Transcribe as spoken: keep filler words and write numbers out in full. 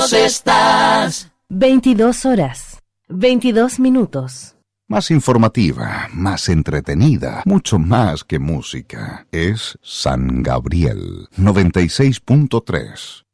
estás. veintidós horas, veintidós minutos. Más informativa, más entretenida, mucho más que música. Es San Gabriel noventa y seis punto tres.